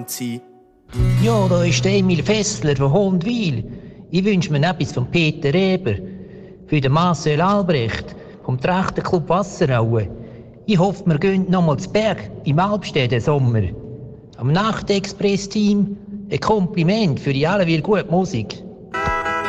sein. Ja, da ist der Emil Fessler von Hondwil. Ich wünsche mir etwas von Peter Eber. Für den Marcel Albrecht vom Trachterclub Wasseraue. Ich hoffe, wir gehen nochmal zu Berg im Alpsteden Sommer. Am Nachtexpress-Team ein Kompliment für die allweil gute Musik.